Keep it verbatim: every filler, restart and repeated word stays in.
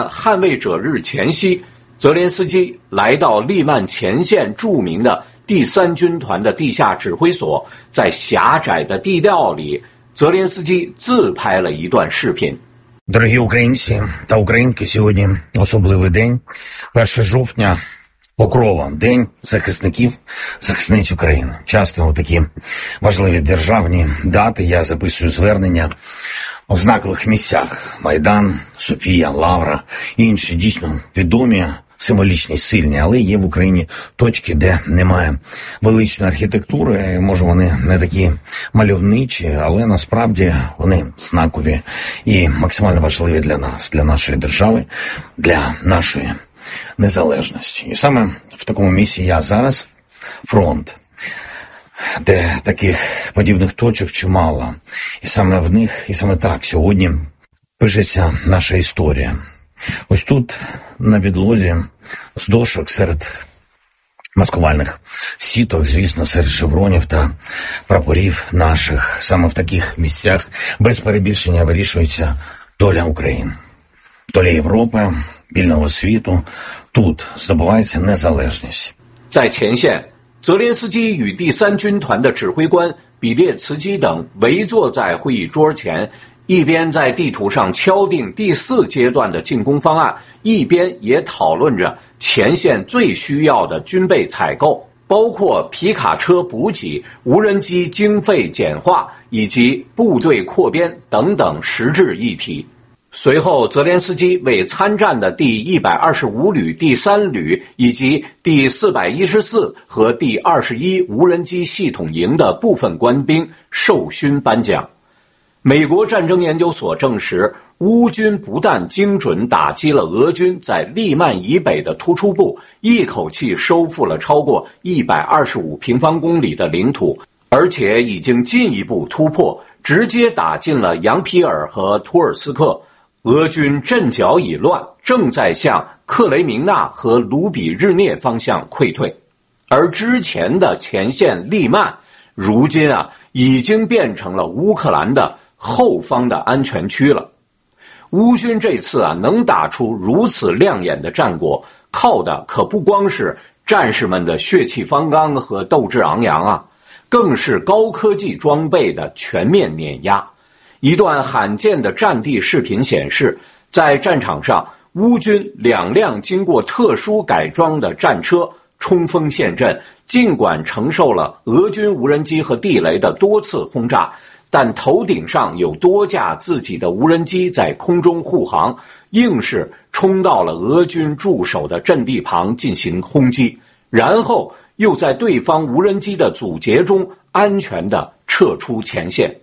年捍卫者日前夕，泽连斯基来到利曼前线著名的第三军团的地下指挥所，在狭窄的地道里，泽连斯基自拍了一段视频。 Дорогі українці та українки, сьогодні особливий день, перше жовтня, Покрова, День захисників, захисниць України. Часто у такі важливі державні дати я записую звернення в знакових місцях. Майдан, Софія, Лавра і інші дійсно відомі, символічні, сильні, але є в Україні точки, де немає величної архітектури, може вони не такі мальовничі, але насправді вони знакові і максимально важливі для нас, для нашої держави, для нашої незалежності. І саме в такому місці я зараз, фронт, де таких подібних точок чимало. І саме в них, і саме так сьогодні пишеться наша історія. Ось тут, на підлозі, з дошок серед маскувальних сіток, звісно, серед шевронів та прапорів наших, саме в таких місцях, без перебільшення вирішується доля України, доля Європи, вільного світу. Тут здобувається незалежність. 在前线，泽连斯基与第三军团的指挥官比列茨基等围坐在会议桌前，一边在地图上敲定第四阶段的进攻方案，一边也讨论着前线最需要的军备采购，包括皮卡车补给、无人机经费简化以及部队扩编等等实质议题。随后，泽连斯基为参战的第一百二十五旅第三旅以及第四百一十四和第二十一无人机系统营的部分官兵授勋颁奖。美国战争研究所证实，乌军不但精准打击了俄军在利曼以北的突出部，一口气收复了超过一百二十五平方公里的领土，而且已经进一步突破，直接打进了扬皮尔和图尔斯克。俄军阵脚已乱，正在向克雷明纳和卢比日涅方向溃退，而之前的前线利曼，如今啊已经变成了乌克兰的后方的安全区了。乌军这次啊能打出如此亮眼的战果，靠的可不光是战士们的血气方刚和斗志昂扬啊，更是高科技装备的全面碾压。一段罕见的战地视频显示，在战场上，乌军两辆经过特殊改装的战车冲锋陷阵，尽管承受了俄军无人机和地雷的多次轰炸，但头顶上有多架自己的无人机在空中护航，硬是冲到了俄军驻守的阵地旁进行轰击，然后又在对方无人机的阻截中安全地撤出前线。